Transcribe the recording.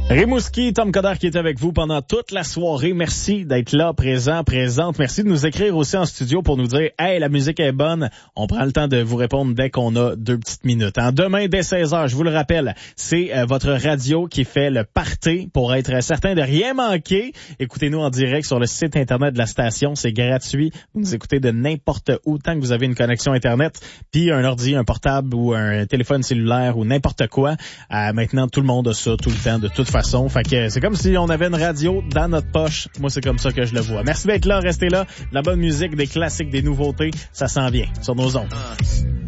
Rimouski, Tom Coderre qui est avec vous pendant toute la soirée. Merci d'être là, présente. Merci de nous écrire aussi en studio pour nous dire « Hey, la musique est bonne ». On prend le temps de vous répondre dès qu'on a 2 petites minutes. Demain, dès 16h, je vous le rappelle, c'est votre radio qui fait le party pour être certain de rien manquer. Écoutez-nous en direct sur le site Internet de la station. C'est gratuit. Vous nous écoutez de n'importe où tant que vous avez une connexion Internet, puis un ordi, un portable ou un téléphone cellulaire ou n'importe quoi. Maintenant, tout le monde a ça tout le temps, de toute façon. Fait que c'est comme si on avait une radio dans notre poche. Moi, c'est comme ça que je le vois. Merci d'être là, restez là. De la bonne musique, des classiques, des nouveautés, ça s'en vient sur nos ondes.